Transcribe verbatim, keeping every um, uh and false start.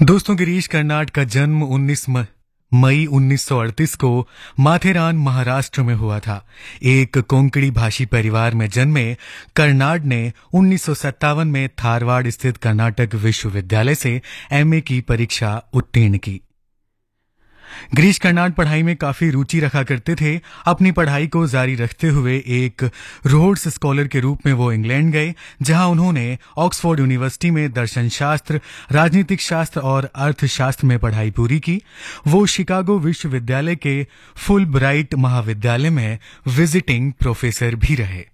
दोस्तों, गिरीश कर्नाड का जन्म उन्नीस मई उन्नीस सौ अड़तीस को माथेरान, महाराष्ट्र में हुआ था। एक कोंकणी भाषी परिवार में जन्मे कर्नाड ने उन्नीस सौ सत्तावन में धारवाड़ स्थित कर्नाटक विश्वविद्यालय से एमए की परीक्षा उत्तीर्ण की। गिरीश कर्नाड पढ़ाई में काफी रुचि रखा करते थे। अपनी पढ़ाई को जारी रखते हुए एक रोड्स स्कॉलर के रूप में वो इंग्लैंड गए, जहां उन्होंने ऑक्सफोर्ड यूनिवर्सिटी में दर्शन शास्त्र, राजनीतिक शास्त्र और अर्थशास्त्र में पढ़ाई पूरी की। वो शिकागो विश्वविद्यालय के फुल ब्राइट महाविद्यालय में विजिटिंग प्रोफेसर भी रहे।